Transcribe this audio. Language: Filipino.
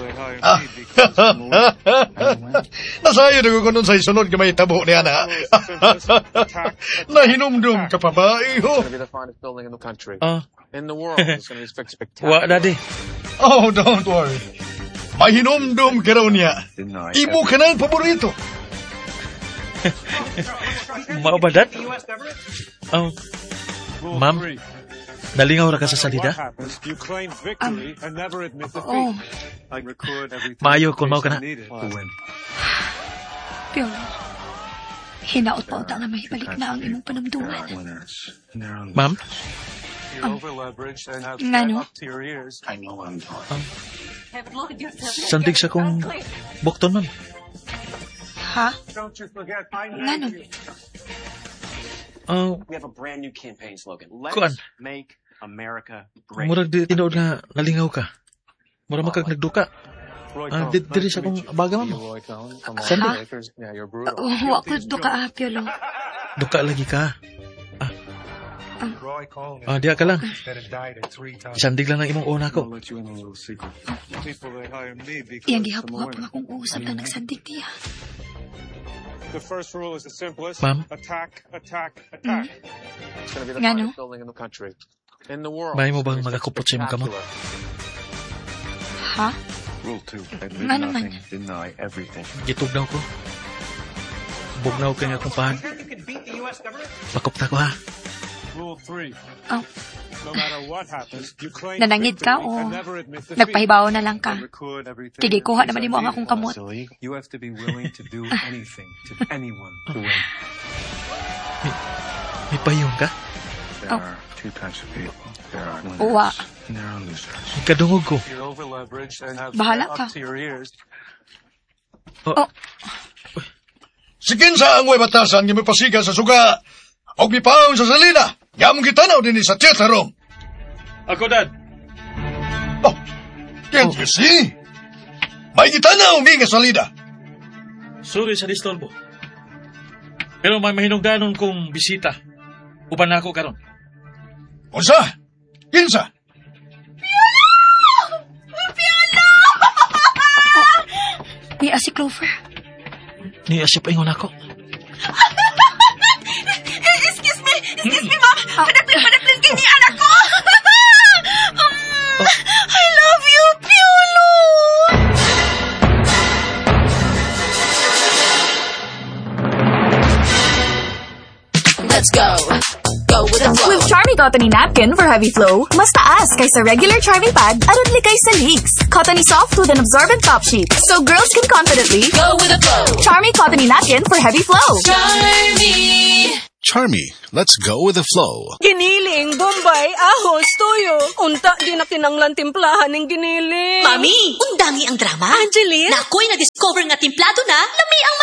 Ah. Nasayo na ko nun sa isunod ka may tabo ni Ana. Nahinumdum ka pa ba, iho? Wa, Daddy. Oh, don't worry. Mahinumdum ka raw niya. Imo ka na ang paborito. Mao ba, Dad? Ma'am, nalingaw na ka sa salida? Oo. Maayo kung mao ka na. Piolo, hinaot pa unta nga may balik na ang imong panamduman. Ma'am? Ngano? Sandig sa kong bukton, ma'am. Ha? Ngano? Kuan? Murag di tinood nga nalingaw ka. Murag makag nagduka. Diri sa kong baga, ma'am. Sandig. Wa ko duka, Piolo. Duka lagi ka. Diya ka lang. Sandig lang ang imong una ko. Iyang gihapon-hapon akong uusap na nagsandig niya. Ma'am? Ngano? May mo bang magakupot sa imong kamot? Ha? Ngano man? Gitugnaw ko. Bugnaw ka nga kumpahan. Pakupta ko, ha? Oh. Nanangid ka o nagpahibaw na lang ka? Kigikuha naman mo ang akong kamot. May payong ka? Uwa. Kadungog ko. Bahala ka. Sikinsa ang way batasan nga may pasiga sa suga. O bipaon sa salina. Yamong gitanaw din sa theater room. Ako, Dad. Oh, can't you see? May gitanaw mi nga salida. Sorry sa distolbo. Pero may mahinungdanon kong bisita. Uban na ako karon. Unsa? Kinsa? Ni si Clover. Ni asip ingon ako. Excuse me, ma'am. Padaplin kini anak ko. I love you, Piolo. Let's go. Go with the flow. With Charmy Cottony Napkin for heavy flow, mas taas kaysa regular Charmy Pad at kay sa leaks. Cottony soft with an absorbent top sheet, so girls can confidently Go with the flow. Charmy Cottony Napkin for heavy flow. Charmy, let's go with the flow. Giniling, Bombay, ahos, tuyo. Unta, di na kinanglan timplahan ng giniling. Mami, undangi ang drama. Angeline? Na ako'y na-discover nga timplado na, lami ang